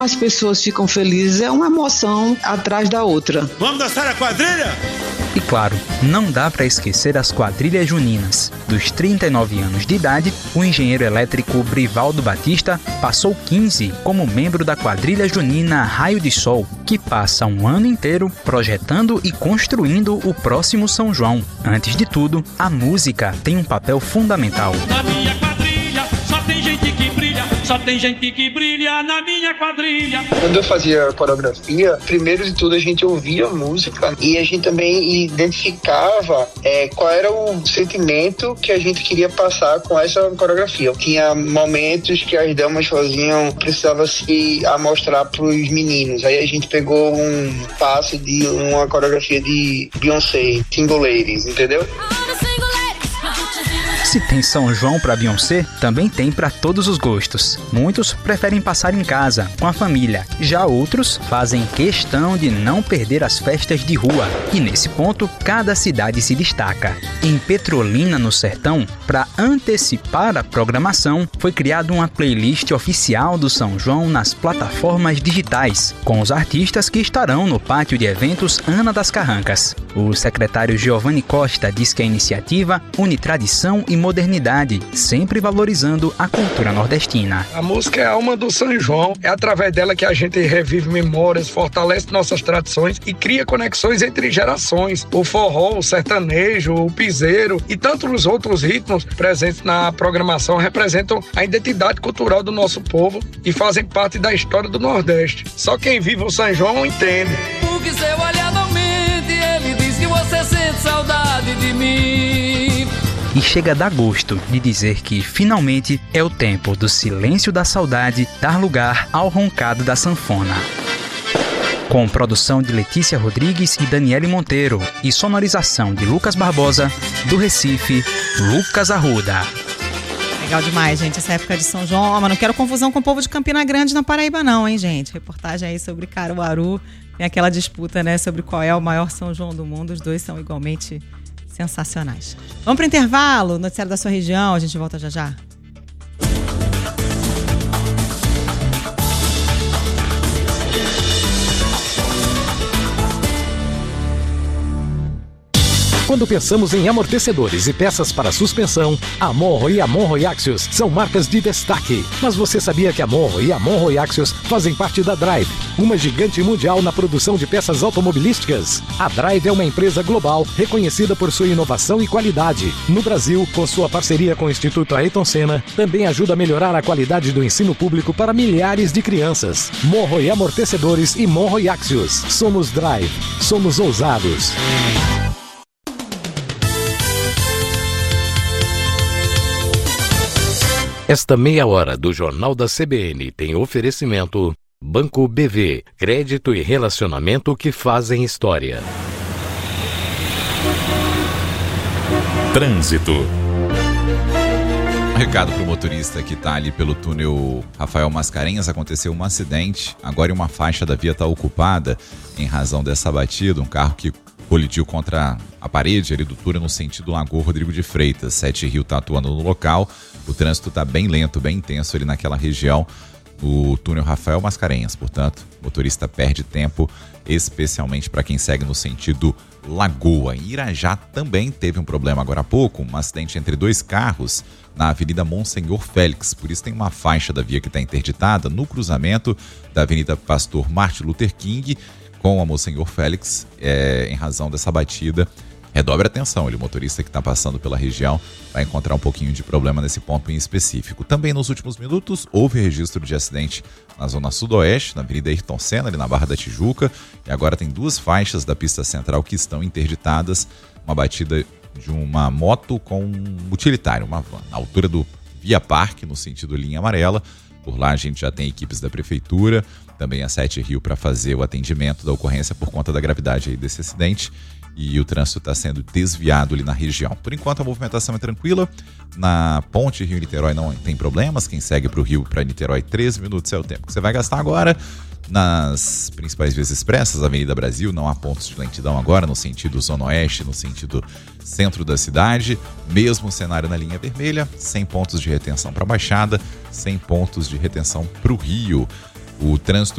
As pessoas ficam felizes, é uma emoção atrás da outra. Vamos dançar a quadrilha? E claro, não dá para esquecer as quadrilhas juninas. Dos 39 anos de idade, o engenheiro elétrico Brivaldo Batista passou 15 como membro da quadrilha junina Raio de Sol, que passa um ano inteiro projetando e construindo o próximo São João. Antes de tudo, a música tem um papel fundamental. Na minha quadrilha só tem gente que brilha, só tem gente que brilha na minha quadrilha. Quando eu fazia a coreografia, primeiro de tudo a gente ouvia a música e a gente também identificava qual era o sentimento que a gente queria passar com essa coreografia. Tinha momentos que as damas precisava se amostrar para os meninos. Aí a gente pegou um passo de uma coreografia de Beyoncé, Single Ladies, entendeu? Se tem São João para Beyoncé, também tem para todos os gostos. Muitos preferem passar em casa, com a família. Já outros fazem questão de não perder as festas de rua. E nesse ponto, cada cidade se destaca. Em Petrolina, no Sertão, para antecipar a programação, foi criada uma playlist oficial do São João nas plataformas digitais, com os artistas que estarão no pátio de eventos Ana das Carrancas. O secretário Giovanni Costa diz que a iniciativa une tradição e modernidade, sempre valorizando a cultura nordestina. A música é a alma do São João, é através dela que a gente revive memórias, fortalece nossas tradições e cria conexões entre gerações. O forró, o sertanejo, o piseiro e tantos outros ritmos presentes na programação representam a identidade cultural do nosso povo e fazem parte da história do Nordeste. Só quem vive o São João entende. Porque seu olhar não mente, ele diz que você sente saudade de mim. E chega a dar gosto de dizer que, finalmente, é o tempo do silêncio da saudade dar lugar ao roncado da sanfona. Com produção de Letícia Rodrigues e Daniele Monteiro e sonorização de Lucas Barbosa, do Recife, Lucas Arruda. Legal demais, gente, essa época de São João. Mas não quero confusão com o povo de Campina Grande na Paraíba não, hein, gente? Reportagem aí sobre Caruaru. Tem aquela disputa, né, sobre qual é o maior São João do mundo. Os dois são igualmente sensacionais. Vamos para o intervalo, noticiário da sua região, a gente volta já já. Quando pensamos em amortecedores e peças para suspensão, a Monro e a Monro Axios são marcas de destaque. Mas você sabia que a Monro e a Monro Axios fazem parte da Drive, uma gigante mundial na produção de peças automobilísticas? A Drive é uma empresa global reconhecida por sua inovação e qualidade. No Brasil, com sua parceria com o Instituto Ayrton Senna, também ajuda a melhorar a qualidade do ensino público para milhares de crianças. Monro e Amortecedores e Monro Axios. Somos Drive. Somos ousados. Esta meia hora do Jornal da CBN tem oferecimento Banco BV, crédito e relacionamento que fazem história. Trânsito. Um recado para o motorista que está ali pelo túnel Rafael Mascarenhas. Aconteceu um acidente, agora uma faixa da via está ocupada em razão dessa batida. Um carro que colidiu contra a parede ali do túnel no sentido Lagoa Rodrigo de Freitas. 7 Rio está atuando no local. O trânsito está bem lento, bem intenso ali naquela região, o túnel Rafael Mascarenhas. Portanto, o motorista perde tempo, especialmente para quem segue no sentido Lagoa. Em Irajá também teve um problema agora há pouco, um acidente entre dois carros na Avenida Monsenhor Félix. Por isso tem uma faixa da via que está interditada no cruzamento da Avenida Pastor Martin Luther King com a Monsenhor Félix, em razão dessa batida. Redobre a atenção, o motorista que está passando pela região vai encontrar um pouquinho de problema nesse ponto em específico. Também nos últimos minutos houve registro de acidente na zona sudoeste, na Avenida Ayrton Senna, ali na Barra da Tijuca, e agora tem duas faixas da pista central que estão interditadas. Uma batida de uma moto com um utilitário, uma van, na altura do Via Parque, no sentido linha amarela. Por lá a gente já tem equipes da prefeitura, também a 7 Rio para fazer o atendimento da ocorrência por conta da gravidade aí desse acidente. E o trânsito está sendo desviado ali na região. Por enquanto a movimentação é tranquila. Na ponte Rio-Niterói não tem problemas. Quem segue para o Rio, para Niterói, 13 minutos é o tempo que você vai gastar agora. Nas principais vias expressas, Avenida Brasil, não há pontos de lentidão agora no sentido Zona Oeste, no sentido centro da cidade. Mesmo cenário na linha vermelha, 100 pontos de retenção para a Baixada, 100 pontos de retenção para o Rio. O trânsito